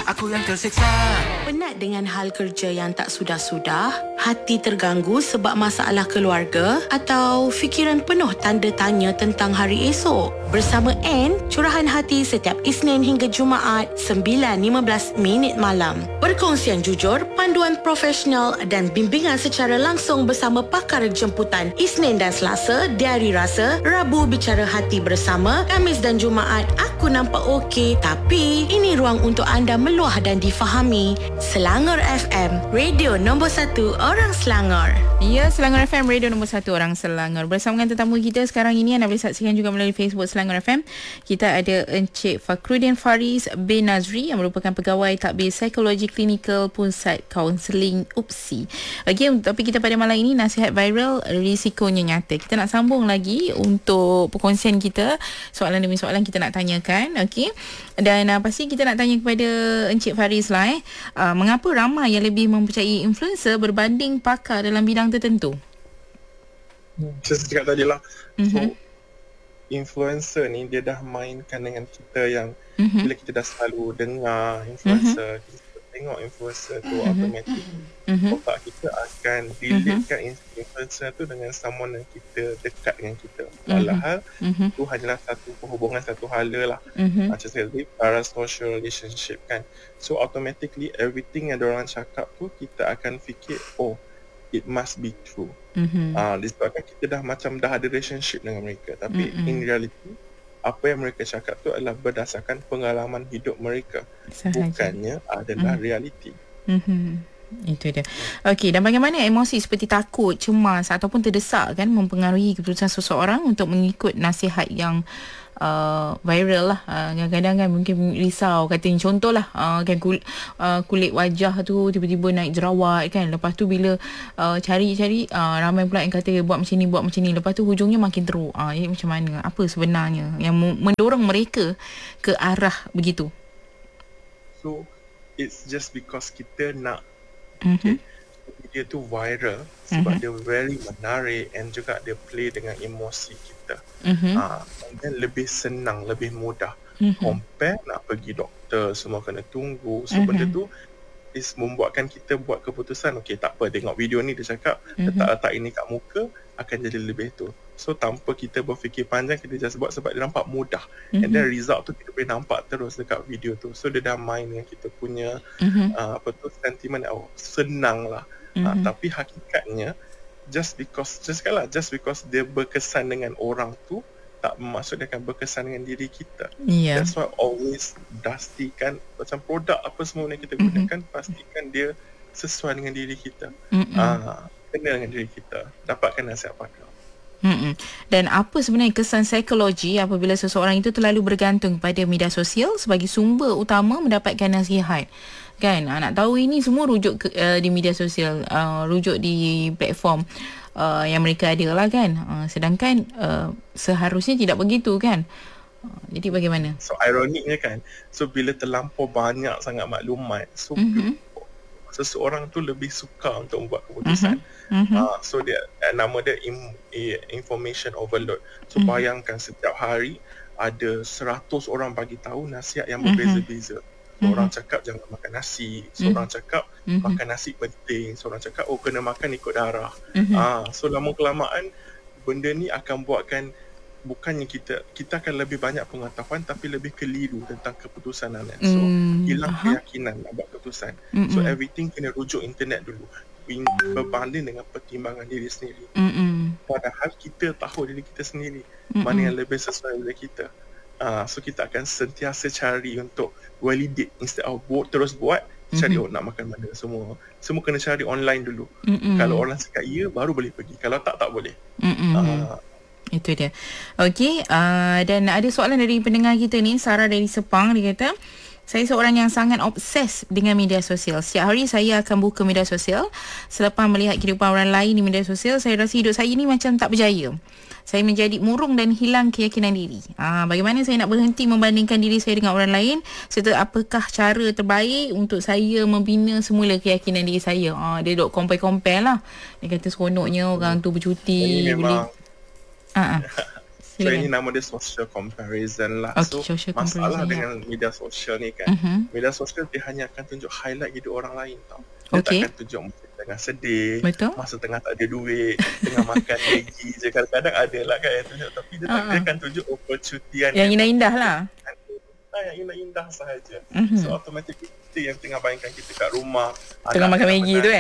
aku yang tersiksa. Penat dengan hal kerja yang tak sudah-sudah? Hati terganggu sebab masalah keluarga? Atau fikiran penuh tanda tanya tentang hari esok? Bersama Anne, curahan hati setiap Isnin hingga Jumaat 9.15 malam. Perkongsian jujur, panduan profesional dan bimbingan secara langsung bersama pakar jemputan Isnin dan Selasa, Diari Rasa, Rabu Bicara Hati Bersama, Khamis dan Jumaat Aku Nampak Okey, tapi ini ruang untuk anda meluah dan difahami. Selangor FM, radio nombor 1 orang Selangor. Ya, Selangor FM, radio nombor 1 orang Selangor. Bersama dengan tetamu kita sekarang ini, anda boleh saksikan juga melalui Facebook Selangor FM. Kita ada Encik Fakhruddin Faris bin Nazri yang merupakan pegawai tadbir psikologi klinikal Pusat Kaunseling UPSI. Okey, tapi kita pada malam ini nasihat viral risikonya nyata. Kita nak sambung lagi untuk perkongsian kita. Soalan demi soalan kita nak tanyakan. Okey. Dan pasti kita nak tanya kepada Encik Faris lah mengapa ramai yang lebih mempercayai influencer berbanding pakar dalam bidang tertentu? Saya cakap tadi lah. So, influencer ni dia dah mainkan dengan kita yang bila kita dah selalu dengar influencer, kita tengok influencer tu automatik otak kita akan relatekan influencer tu dengan someone yang kita dekat dengan kita. Walahal tu hanyalah satu perhubungan, satu hala lah. Macam saya tadi, parasocial relationship kan. So automatically everything yang diorang cakap tu kita akan fikir, oh, it must be true. Disebabkan kita dah ada relationship dengan mereka. Tapi in reality, apa yang mereka cakap tu adalah berdasarkan pengalaman hidup mereka. Bukannya adalah reality. Itu dia. Okey, dan bagaimana emosi seperti takut, cemas ataupun terdesak kan mempengaruhi keputusan seseorang untuk mengikut nasihat yang viral lah. Kadang-kadang kan mungkin risau, katanya contohlah kan kulit wajah tu tiba-tiba naik jerawat kan, lepas tu bila cari-cari ramai pula yang kata buat macam ni, lepas tu hujungnya makin teruk. Jadi macam mana, apa sebenarnya yang mendorong mereka ke arah begitu? So it's just because kita nak dia tu viral sebab dia very menarik and juga dia play dengan emosi kita. Dan lebih senang, lebih mudah compare nak pergi doktor, semua kena tunggu. So benda tu is membuatkan kita buat keputusan, okey tak apa, tengok video ni dia cakap letak ini kat muka akan jadi lebih tu. So tanpa kita berfikir panjang, kita just buat sebab dia nampak mudah. And then result tu kita boleh nampak terus dekat video tu. So dia dah main dengan kita punya sentimen, senang lah. Tapi hakikatnya just because dia berkesan dengan orang tu, tak bermaksud dia akan berkesan dengan diri kita. That's why always pastikan macam produk apa semua yang kita gunakan, pastikan dia sesuai dengan diri kita. Kena dengan diri kita, dapatkan nasihat pakar. Dan apa sebenarnya kesan psikologi apabila seseorang itu terlalu bergantung kepada media sosial sebagai sumber utama mendapatkan nasihat? Kan, nak tahu ini semua rujuk di media sosial, rujuk di platform yang mereka ada lah kan. Sedangkan seharusnya tidak begitu kan. Jadi bagaimana? So ironiknya kan, so bila terlampau banyak sangat maklumat, so seseorang tu lebih suka untuk membuat keputusan. So dia nama dia information overload. So bayangkan setiap hari ada 100 orang bagi tahu nasihat yang berbeza-beza. Seorang cakap jangan makan nasi, seorang cakap makan nasi penting, seorang cakap kena makan ikut darah. So lama kelamaan benda ni akan buatkan bukannya kita akan lebih banyak pengetahuan tapi lebih keliru tentang keputusan anda. So hilang keyakinan nak buat keputusan. So everything kena rujuk internet dulu, berbanding dengan pertimbangan diri sendiri. Padahal kita tahu diri kita sendiri mana yang lebih sesuai dengan kita. So kita akan sentiasa cari untuk validate instead of terus buat, cari nak makan mana, semua kena cari online dulu. Kalau orang cakap ya baru boleh pergi, kalau tak boleh. Itu dia. Okey, dan ada soalan dari pendengar kita ni, Sarah dari Sepang. Dia kata, saya seorang yang sangat obses dengan media sosial. Setiap hari saya akan buka media sosial. Selepas melihat kehidupan orang lain di media sosial, saya rasa hidup saya ni macam tak berjaya. Saya menjadi murung dan hilang keyakinan diri. Bagaimana saya nak berhenti membandingkan diri saya dengan orang lain, serta apakah cara terbaik untuk saya membina semula keyakinan diri saya? Dia duk compare lah. Dia kata seronoknya orang tu bercuti. Ini memang So ini nama dia social comparison lah. Okay, So social masalah comparison, dengan media sosial ni kan, media sosial dia hanya akan tunjuk highlight hidup orang lain tau. Dia tak akan tunjuk masa tengah sedih, Betul. masa tengah tak ada duit, tengah makan Maggi je. Kadang-kadang ada lah kan yang tunjuk, tapi dia tak dia akan tunjuk percutian Yang indah-indah lah. yang indah-indah sahaja. So automatically kita yang tengah bayangkan kita kat rumah Tengah makan Maggi tu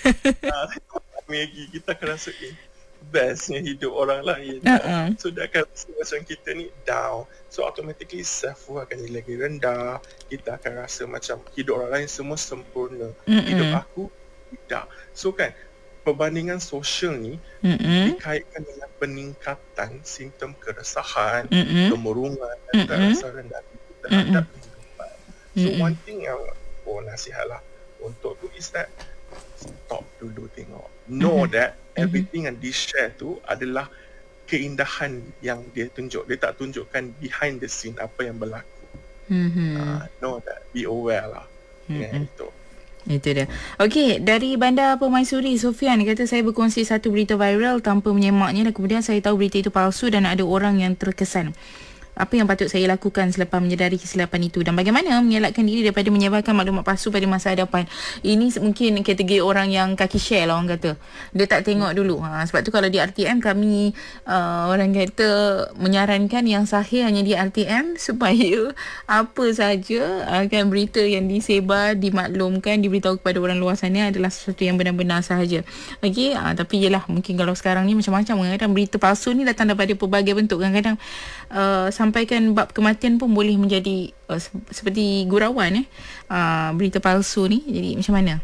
Maggi, kita akan rasa bestnya hidup orang lain. So dia akan rasa macam kita ni down. So automatically self-worth akan jadi lagi rendah. Kita akan rasa macam hidup orang lain semua sempurna, hidup aku tidak. So kan perbandingan sosial ni dikaitkan dengan peningkatan simptom keresahan, kemurungan dan rasa rendah terhadap kehidupan. So one thing yang nasihat lah untuk tu is that stop dulu tengok. Know that everything yang di-share tu adalah keindahan yang dia tunjuk. Dia tak tunjukkan behind the scene apa yang berlaku. Know that. Be aware lah dengan itu. Itu dia. Okey, dari Bandar Permaisuri, Sofian kata saya berkongsi satu berita viral tanpa menyemaknya dan kemudian saya tahu berita itu palsu dan ada orang yang terkesan. Apa yang patut saya lakukan selepas menyedari kesilapan itu dan bagaimana mengelakkan diri daripada menyebarkan maklumat palsu pada masa hadapan. Ini mungkin kategori orang yang kaki share lah orang kata. Dia tak tengok dulu. Sebab tu kalau di RTM kami orang kata menyarankan yang sahih hanya di RTM supaya apa saja akan berita yang disebar, dimaklumkan, diberitahu kepada orang luar sana adalah sesuatu yang benar-benar sahaja. Okey, tapi yelah mungkin kalau sekarang ni macam-macam kadang-kadang berita palsu ni datang daripada pelbagai bentuk. Kadang-kadang sampaikan bab kematian pun boleh menjadi seperti gurauan berita palsu ni. Jadi macam mana?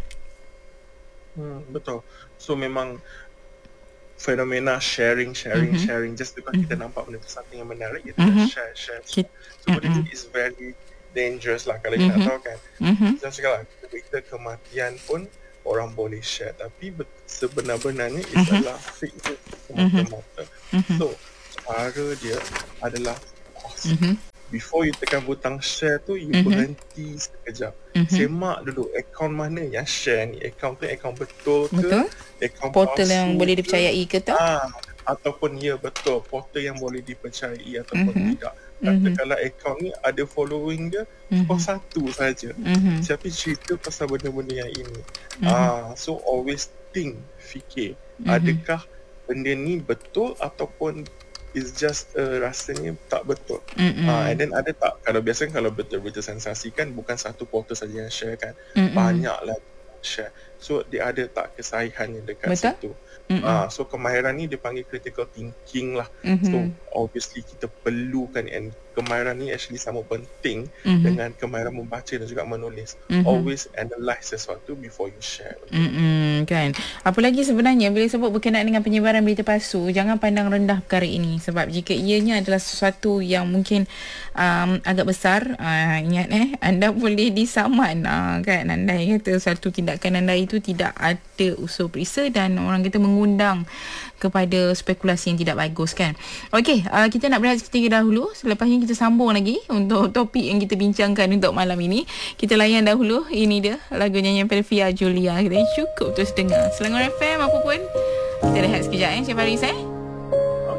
Betul. So memang fenomena sharing just because kita nampak benda tu something yang menarik, kita share. So benda ni is very dangerous lah kalau kita nak tahu kan. Saya cakap lah, berita kematian pun orang boleh share, tapi sebenar-benarnya adalah fake news semata-mata. So cara dia adalah pause. Before you tekan butang share tu, you berhenti sekejap. Semak dulu akaun mana yang share ni. Akaun tu akaun betul ke? Akaun portal palsu yang boleh dipercayai ke tak? Ataupun ya betul, portal yang boleh dipercayai ataupun tidak. Katakanlah akaun ni ada following dia cuma satu saja. Tapi cerita pasal benda-benda yang ini. So always fikir. Adakah benda ni betul ataupun is just rasanya tak betul. And then ada tak, kalau biasanya kalau berita sensasi kan bukan satu portal saja yang share kan, banyaklah share. So dia ada tak kesahihannya dekat situ. So kemahiran ni dipanggil critical thinking lah. So obviously kita perlukan, and kemahiran ni actually sama penting dengan kemahiran membaca dan juga menulis. Always analyse sesuatu before you share. Kan. Apa lagi sebenarnya bila sebut berkenaan dengan penyebaran berita palsu, jangan pandang rendah perkara ini, sebab jika ianya adalah sesuatu yang mungkin agak besar, ingat anda boleh disaman kan. Andai kata satu tindakan anda itu tidak ada usul periksa dan orang kata mengundang kepada spekulasi yang tidak bagus kan. Okey, kita nak berehat seketika dahulu. Selepas ini kita sambung lagi untuk topik yang kita bincangkan untuk malam ini. Kita layan dahulu. Ini dia lagu nyanyian Perfia Julia. Kita cukup terus dengar Selangor FM apa pun. Kita rehat sekejap Cik Faris